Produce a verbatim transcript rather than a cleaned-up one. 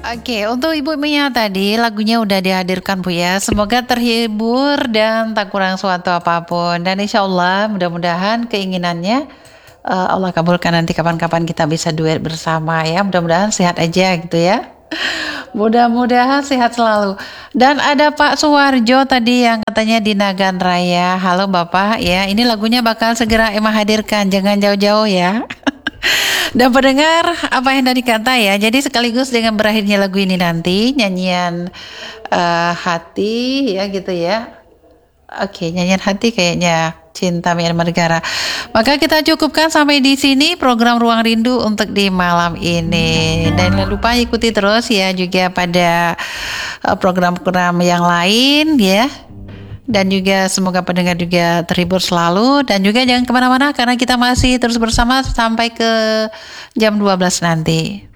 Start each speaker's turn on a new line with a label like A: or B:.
A: Oke, untuk Ibu Mia tadi lagunya udah dihadirkan Bu ya. Semoga terhibur dan tak kurang suatu apapun. Dan insya Allah mudah-mudahan keinginannya uh, Allah kabulkan nanti kapan-kapan kita bisa duet bersama ya. Mudah-mudahan sehat aja gitu ya. Mudah-mudahan sehat selalu. Dan ada Pak Suwarjo tadi yang katanya di Nagan Raya. Halo Bapak ya, ini lagunya bakal segera Emma hadirkan. Jangan jauh-jauh ya. Dan pendengar apa yang tadi kata ya, jadi sekaligus dengan berakhirnya lagu ini nanti nyanyian uh, hati ya gitu ya. Oke, nyanyian hati kayaknya Cinta Myanmar Negara. Maka kita cukupkan sampai di sini program Ruang Rindu untuk di malam ini. Dan jangan lupa ikuti terus ya juga pada uh, program-program yang lain ya. Dan juga semoga pendengar juga terhibur selalu. Dan juga jangan kemana-mana karena kita masih terus bersama sampai ke jam dua belas nanti.